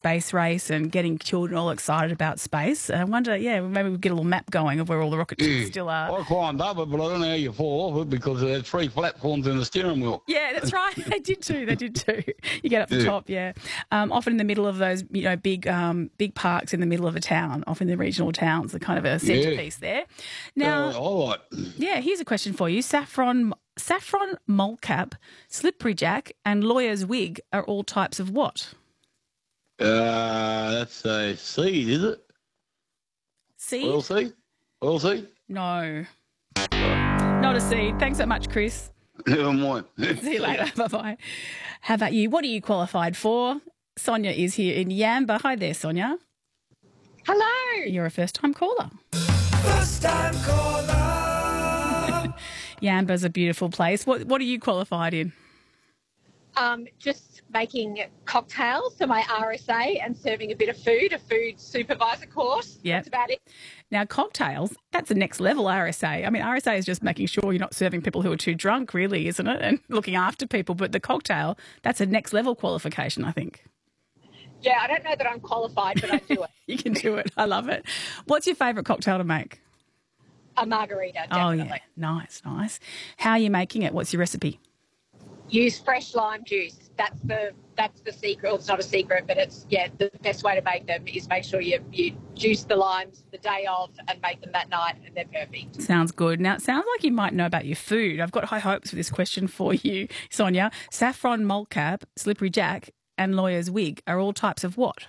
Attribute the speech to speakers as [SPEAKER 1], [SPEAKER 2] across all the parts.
[SPEAKER 1] space race and getting children all excited about space. I wonder, maybe we'll get a little map going of where all the rocket ships still are.
[SPEAKER 2] I climbed up it, but I don't know how you fall off it because there's 3 platforms in the steering wheel.
[SPEAKER 1] Yeah, that's right. They did too. You get up the top, often in the middle of those, big parks in the middle of a town, often the regional towns, the kind of a centrepiece there. Now, here's a question for you. Saffron mulcap, slippery jack, and lawyer's wig are all types of what?
[SPEAKER 2] That's a seed, is it?
[SPEAKER 1] Seed?
[SPEAKER 2] Oil seed?
[SPEAKER 1] No. Not a seed. Thanks so much, Chris.
[SPEAKER 2] Never mind.
[SPEAKER 1] See you later. Bye-bye. How about you? What are you qualified for? Sonia is here in Yamba. Hi there, Sonia.
[SPEAKER 3] Hello.
[SPEAKER 1] You're a first-time caller.
[SPEAKER 4] First-time caller.
[SPEAKER 1] Yamba's a beautiful place. What are you qualified in?
[SPEAKER 3] Just making cocktails for my RSA and serving a bit of food, a food supervisor course.
[SPEAKER 1] Yeah.
[SPEAKER 3] That's about it.
[SPEAKER 1] Now, cocktails, that's the next level RSA. I mean, RSA is just making sure you're not serving people who are too drunk, really, isn't it? And looking after people. But the cocktail, that's a next level qualification, I think.
[SPEAKER 3] Yeah, I don't know that I'm qualified, but I do it.
[SPEAKER 1] You can do it. I love it. What's your favourite cocktail to make?
[SPEAKER 3] A margarita, definitely.
[SPEAKER 1] Oh, yeah. Nice. How are you making it? What's your recipe?
[SPEAKER 3] Use fresh lime juice. That's the secret. Well, it's not a secret, but it's, the best way to make them is make sure you juice the limes the day of and make them that night, and they're perfect.
[SPEAKER 1] Sounds good. Now, it sounds like you might know about your food. I've got high hopes for this question for you, Sonia. Saffron mulcap, slippery jack, and lawyer's wig are all types of what?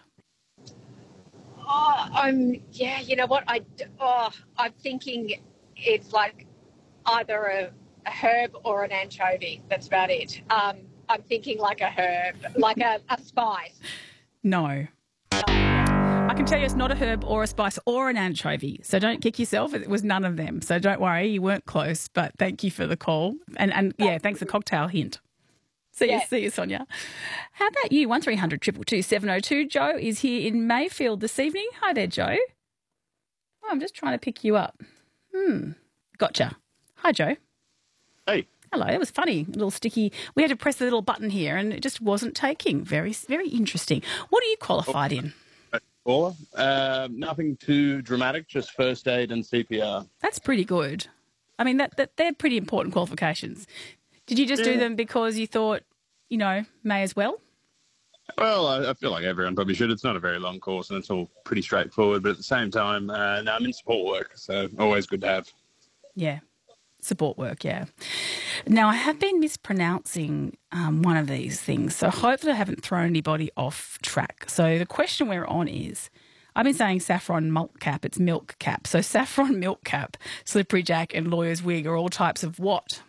[SPEAKER 3] You know what? I'm thinking it's like either a herb or an anchovy. That's about it. I'm thinking like a herb, like a spice.
[SPEAKER 1] No. I can tell you it's not a herb or a spice or an anchovy, so don't kick yourself. It was none of them, so don't worry. You weren't close, but thank you for the call. And thanks for the cocktail hint. See you, Sonia. How about you? 1300 222 702. Joe is here in Mayfield this evening. Hi there, Joe. Oh, I'm just trying to pick you up. Gotcha. Hi, Joe.
[SPEAKER 5] Hey.
[SPEAKER 1] Hello. It was funny. A little sticky. We had to press the little button here and it just wasn't taking. Very, very interesting. What are you qualified in?
[SPEAKER 5] Caller. Nothing too dramatic, just first aid and CPR.
[SPEAKER 1] That's pretty good. I mean, they're pretty important qualifications. Did you just do them because you thought, may as well?
[SPEAKER 5] Well, I feel like everyone probably should. It's not a very long course and it's all pretty straightforward, but at the same time, I'm in support work, so always good to have.
[SPEAKER 1] Yeah, support work, yeah. Now, I have been mispronouncing one of these things, so hopefully I haven't thrown anybody off track. So the question we're on is, I've been saying saffron mulcap, it's milk cap. So saffron milkcap, slippery jack and lawyer's wig are all types of what?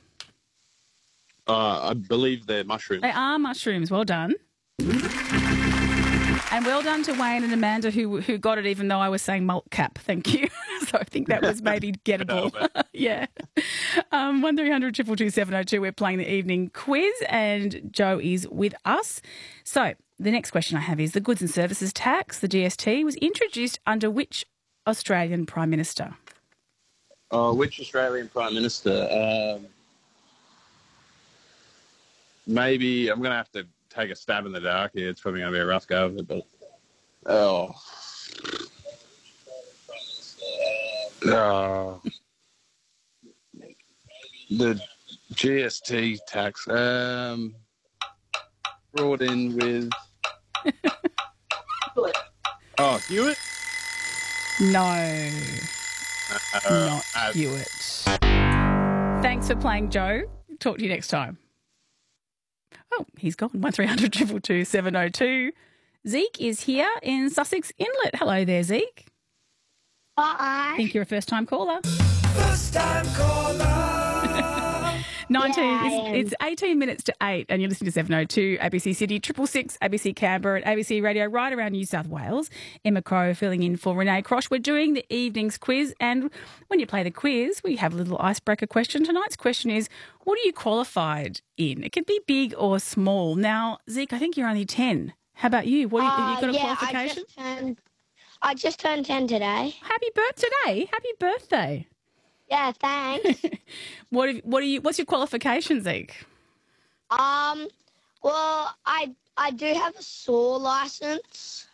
[SPEAKER 5] I believe they're mushrooms.
[SPEAKER 1] They are mushrooms. Well done. And well done to Wayne and Amanda who got it even though I was saying malt cap. Thank you. So I think that was maybe gettable. Yeah. 1300 222 702. We're playing the evening quiz and Joe is with us. So the next question I have is the goods and services tax, the GST, was introduced under which Australian Prime Minister?
[SPEAKER 5] Which Australian Prime Minister? Maybe I'm going to have to take a stab in the dark here. It's probably going to be a rough go of it, but the GST tax brought in with Hewitt?
[SPEAKER 1] No, not Hewitt. Thanks for playing, Joe. Talk to you next time. Oh, he's gone. 1300 222 702. Zeke is here in Sussex Inlet. Hello there, Zeke.
[SPEAKER 6] Hi.
[SPEAKER 1] I think you're a first-time caller.
[SPEAKER 4] First-time caller.
[SPEAKER 1] 19. It's 18 minutes to 8 and you're listening to 702 ABC City, 666 ABC Canberra and ABC Radio right around New South Wales. Emma Crow filling in for Renee Crosh. We're doing the evening's quiz and when you play the quiz, we have a little icebreaker question. Tonight's question is, what are you qualified in? It can be big or small. Now, Zeke, I think you're only 10. How about you? What have you got a qualification?
[SPEAKER 6] I just turned 10 today.
[SPEAKER 1] Happy birthday. Happy birthday.
[SPEAKER 6] Yeah, thanks.
[SPEAKER 1] What's your qualification, Zeke?
[SPEAKER 6] Well, I do have a saw license.